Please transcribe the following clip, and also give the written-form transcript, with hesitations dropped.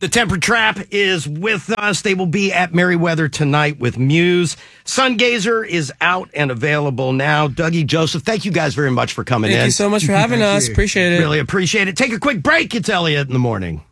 The Temper Trap is with us. They will be at Merriweather tonight with Muse. Sungazer is out and available now. Dougie, Joseph, thank you guys very much for coming in. Thank you so much for having us. Appreciate it. Really appreciate it. Take a quick break. It's Elliot in the morning.